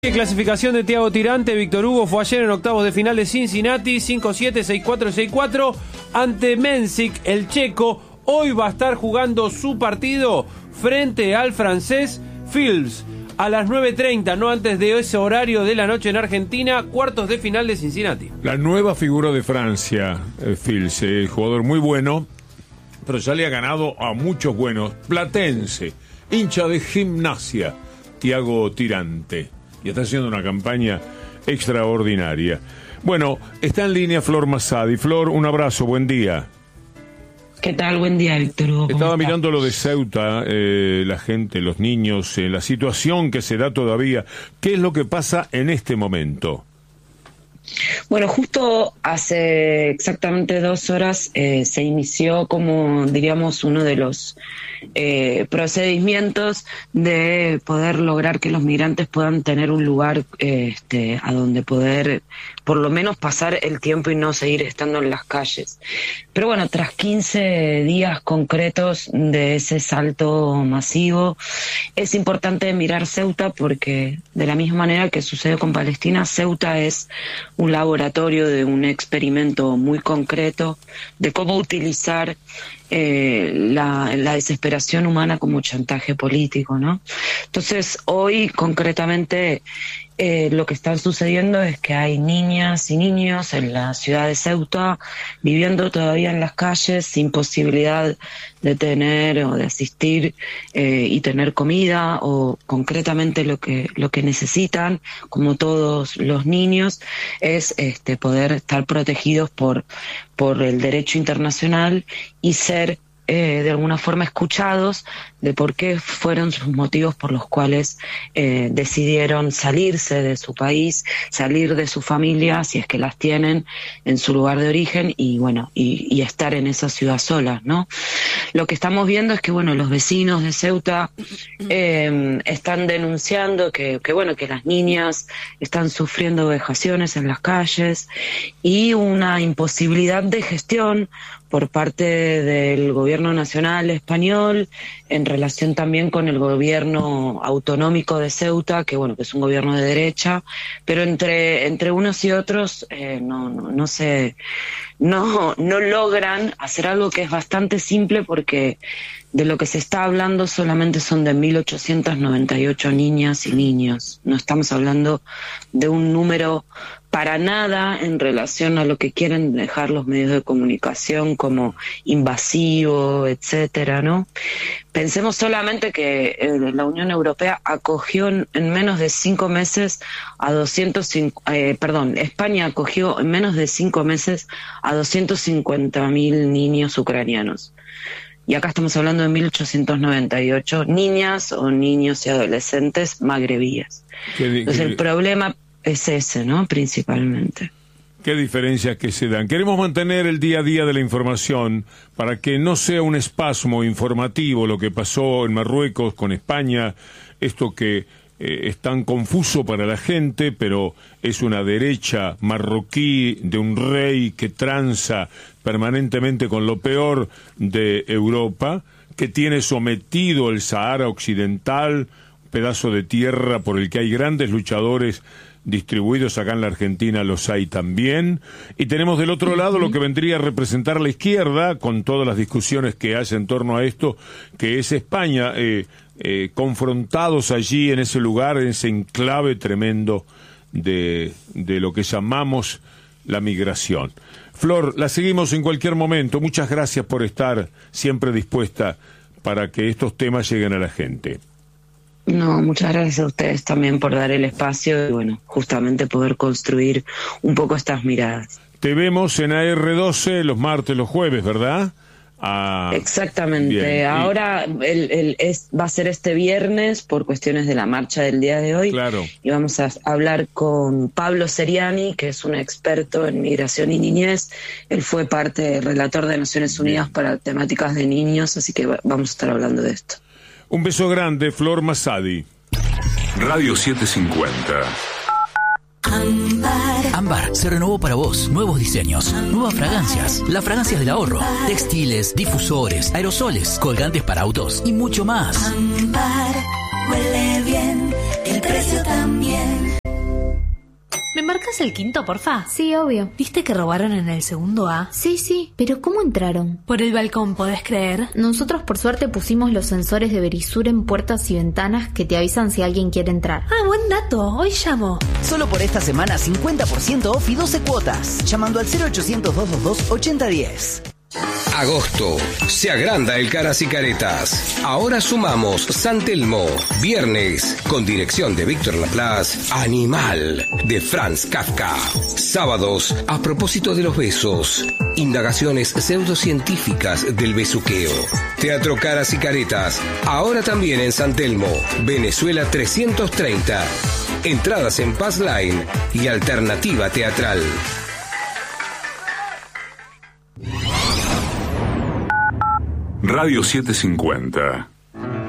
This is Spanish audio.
Clasificación de Thiago Tirante. Víctor Hugo fue ayer en octavos de final de Cincinnati, 5-7, 6-4, 6-4 ante Mensik, el checo. Hoy va a estar jugando su partido frente al francés Fils a las 9:30, no antes de ese horario de la noche en Argentina, cuartos de final de Cincinnati. La nueva figura de Francia, Fils, jugador muy bueno, pero ya le ha ganado a muchos buenos. Platense, hincha de Gimnasia, Thiago Tirante. Y está haciendo una campaña extraordinaria. Bueno, está en línea Flor Massadi. Flor, un abrazo, buen día. ¿Qué tal? Buen día, Víctor Hugo. Estaba mirando lo de Ceuta, la gente, los niños, la situación que se da todavía. ¿Qué es lo que pasa en este momento? Bueno, justo hace exactamente 2 horas se inició, como diríamos, uno de los procedimientos de poder lograr que los migrantes puedan tener un lugar a donde poder por lo menos pasar el tiempo y no seguir estando en las calles. Pero bueno, tras 15 días concretos de ese salto masivo, es importante mirar Ceuta porque de la misma manera que sucede con Palestina, Ceuta es un laboratorio de un experimento muy concreto de cómo utilizar la desesperación humana como chantaje político, ¿no? Entonces, hoy concretamente lo que está sucediendo es que hay niñas y niños en la ciudad de Ceuta viviendo todavía en las calles sin posibilidad de tener o de asistir y tener comida, o concretamente lo que necesitan, como todos los niños, es poder estar protegidos por el derecho internacional y ser de alguna forma escuchados de por qué fueron sus motivos por los cuales decidieron salirse de su país, salir de su familia, si es que las tienen en su lugar de origen, y bueno, y estar en esa ciudad solas, ¿no? Lo que estamos viendo es que bueno, los vecinos de Ceuta están denunciando que las niñas están sufriendo vejaciones en las calles y una imposibilidad de gestión por parte del gobierno nacional español en relación también con el gobierno autonómico de Ceuta, que bueno, que es un gobierno de derecha, pero entre unos y otros no logran hacer algo que es bastante simple, porque de lo que se está hablando solamente son de 1.898 niñas y niños. No estamos hablando de un número para nada en relación a lo que quieren dejar los medios de comunicación como invasivo, etcétera, ¿no? Pensemos solamente que la Unión Europea acogió en menos de 5 meses a España acogió en menos de 5 meses a 250.000 niños ucranianos. Y acá estamos hablando de 1.898 niñas o niños y adolescentes magrebíes. Entonces el problema es ese, ¿no? Principalmente. ¿Qué diferencias que se dan? Queremos mantener el día a día de la información para que no sea un espasmo informativo lo que pasó en Marruecos con España, esto que es tan confuso para la gente, pero es una derecha marroquí de un rey que tranza permanentemente con lo peor de Europa, que tiene sometido el Sahara Occidental, un pedazo de tierra por el que hay grandes luchadores distribuidos acá en la Argentina, los hay también, y tenemos del otro lado lo que vendría a representar la izquierda, con todas las discusiones que hay en torno a esto, que es España, confrontados allí en ese lugar, en ese enclave tremendo de lo que llamamos la migración. Flor, la seguimos en cualquier momento. Muchas gracias por estar siempre dispuesta para que estos temas lleguen a la gente. No, muchas gracias a ustedes también por dar el espacio y bueno, justamente poder construir un poco estas miradas. Te vemos en AR12 los martes, los jueves, ¿verdad? Exactamente. Bien. Ahora va a ser este viernes por cuestiones de la marcha del día de hoy. Claro. Y vamos a hablar con Pablo Seriani, que es un experto en migración y niñez. Él fue relator de Naciones Unidas para temáticas de niños, así que vamos a estar hablando de esto. Un beso grande, Flor Massadi. Radio 750. Ámbar se renovó para vos. Nuevos diseños, nuevas fragancias, las fragancias del ahorro, textiles, difusores, aerosoles, colgantes para autos y mucho más. Ámbar huele bien, el precio también. haces el quinto, porfa? Sí, obvio. ¿Viste que robaron en el segundo A? Sí, pero ¿cómo entraron? Por el balcón, ¿podés creer? Nosotros por suerte pusimos los sensores de Verisur en puertas y ventanas que te avisan si alguien quiere entrar. Ah, buen dato, hoy llamo. Solo por esta semana 50% off y 12 cuotas. Llamando al 0800-222-8010. Agosto. Se agranda el Caras y Caretas. Ahora sumamos San Telmo. Viernes, con dirección de Víctor Laplace, Animal, de Franz Kafka. Sábados, a propósito de los besos. Indagaciones pseudocientíficas del besuqueo. Teatro Caras y Caretas. Ahora también en San Telmo, Venezuela 330. Entradas en Pass Line y Alternativa Teatral. Radio 750.